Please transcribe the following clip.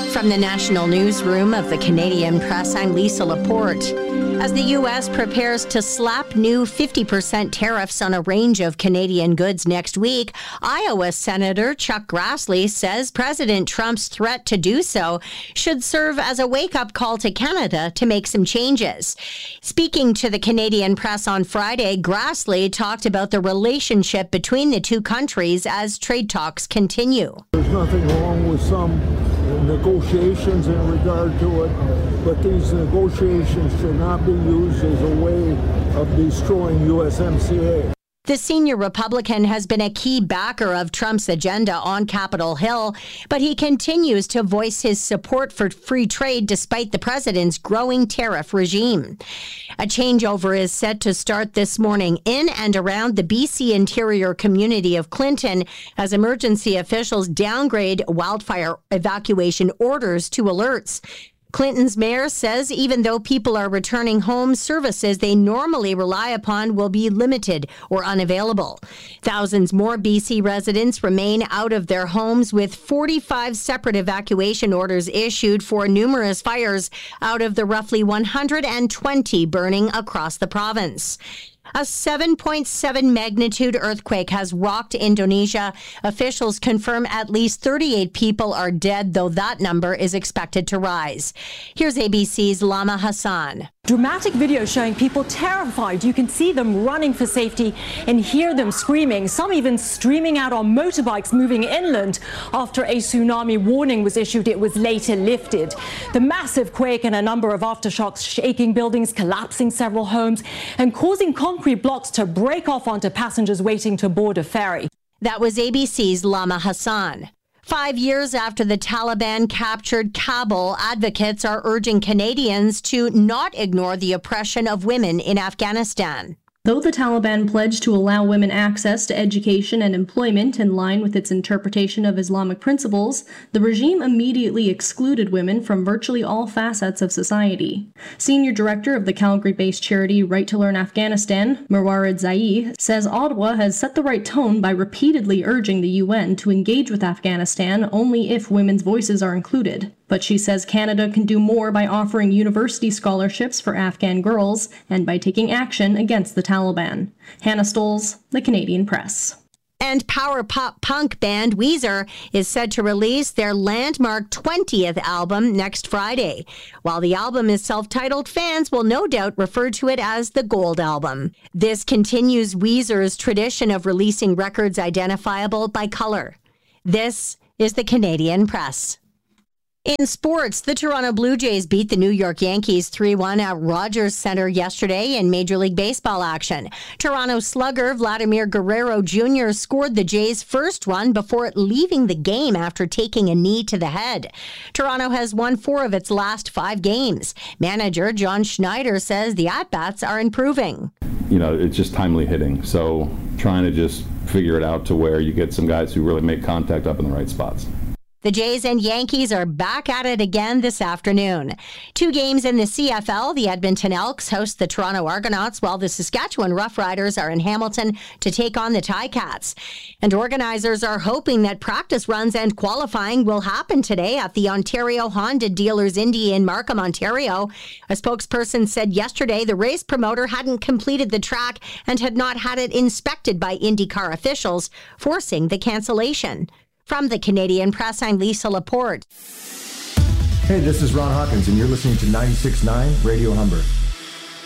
From the National Newsroom of the Canadian Press, I'm Lisa Laporte. As the U.S. prepares to slap new 50% tariffs on a range of Canadian goods next week, Iowa Senator Chuck Grassley says President Trump's threat to do so should serve as a wake-up call to Canada to make some changes. Speaking to the Canadian Press on Friday, Grassley talked about the relationship between the two countries as trade talks continue. There's nothing wrong with some negotiations in regard to it, but these negotiations should not be used as a way of destroying USMCA. The senior Republican has been a key backer of Trump's agenda on Capitol Hill, but he continues to voice his support for free trade despite the president's growing tariff regime. A changeover is set to start this morning in and around the BC interior community of Clinton as emergency officials downgrade wildfire evacuation orders to alerts. Clinton's mayor says even though people are returning home, services they normally rely upon will be limited or unavailable. Thousands more BC residents remain out of their homes with 45 separate evacuation orders issued for numerous fires out of the roughly 120 burning across the province. A 7.7 magnitude earthquake has rocked Indonesia. Officials confirm at least 38 people are dead, though that number is expected to rise. Here's ABC's Lama Hassan. Dramatic video showing people terrified. You can see them running for safety and hear them screaming, some even streaming out on motorbikes moving inland after a tsunami warning was issued. It was later lifted. The massive quake and a number of aftershocks shaking buildings, collapsing several homes and causing concrete blocks to break off onto passengers waiting to board a ferry. That was ABC's Lama Hassan. 5 years after the Taliban captured Kabul, advocates are urging Canadians to not ignore the oppression of women in Afghanistan. Though the Taliban pledged to allow women access to education and employment in line with its interpretation of Islamic principles, the regime immediately excluded women from virtually all facets of society. Senior director of the Calgary-based charity Right to Learn Afghanistan, Marwarid Zai, says Ottawa has set the right tone by repeatedly urging the UN to engage with Afghanistan only if women's voices are included. But she says Canada can do more by offering university scholarships for Afghan girls and by taking action against the Taliban. Hannah Stolz, The Canadian Press. And power pop punk band Weezer is said to release their landmark 20th album next Friday. While the album is self-titled, fans will no doubt refer to it as the Gold Album. This continues Weezer's tradition of releasing records identifiable by color. This is the Canadian Press. In sports, the Toronto Blue Jays beat the New York Yankees 3-1 at Rogers Centre yesterday in Major League Baseball action. Toronto slugger Vladimir Guerrero Jr. scored the Jays' first run before leaving the game after taking a knee to the head. Toronto has won 4 of its last 5 games. Manager John Schneider says the at-bats are improving. You know, it's just timely hitting. So trying to just figure it out to where you get some guys who really make contact up in the right spots. The Jays and Yankees are back at it again this afternoon. 2 games in the CFL. The Edmonton Elks host the Toronto Argonauts, while the Saskatchewan Roughriders are in Hamilton to take on the Ticats. And organizers are hoping that practice runs and qualifying will happen today at the Ontario Honda Dealers Indy in Markham, Ontario. A spokesperson said yesterday the race promoter hadn't completed the track and had not had it inspected by IndyCar officials, forcing the cancellation. From the Canadian Press, I'm Lisa Laporte. Hey, this is Ron Hawkins, and you're listening to 96.9 Radio Humber.